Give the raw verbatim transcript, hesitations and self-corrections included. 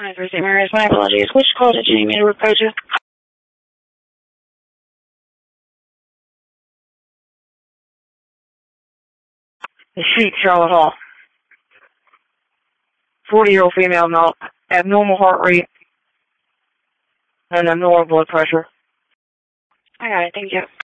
My first name is my apologies. Which call did you need me to reply to? The sheet, Charlotte Hall. forty-year-old female, male, abnormal heart rate, and abnormal blood pressure. I got it, thank you.